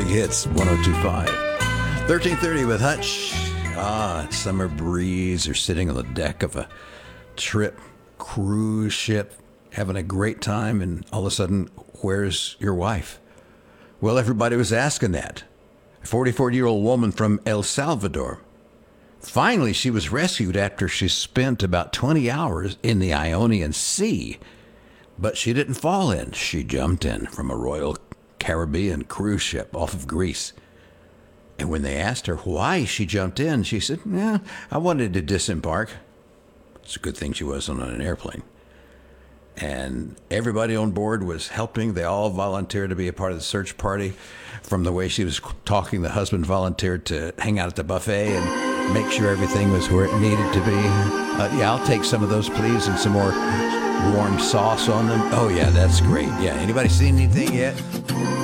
Morning Hits, 102.5. 1330 with Hutch. It's summer breeze. You're sitting on the deck of a cruise ship, having a great time, and all of a sudden, where's your wife? Well, everybody was asking that. A 44-year-old woman from El Salvador. Finally, she was rescued after she spent about 20 hours in the Ionian Sea. But she didn't fall in. She jumped in from a Royal Caribbean cruise ship off of Greece. And when they asked her why she jumped in, she said, I wanted to disembark. It's a good thing she wasn't on an airplane. And everybody on board was helping. They all volunteered to be a part of the search party. From the way she was talking, the husband volunteered to hang out at the buffet and make sure everything was where it needed to be. I'll take some of those, please, and some more warm sauce on them. Oh, yeah, that's great. Yeah, anybody seen anything yet?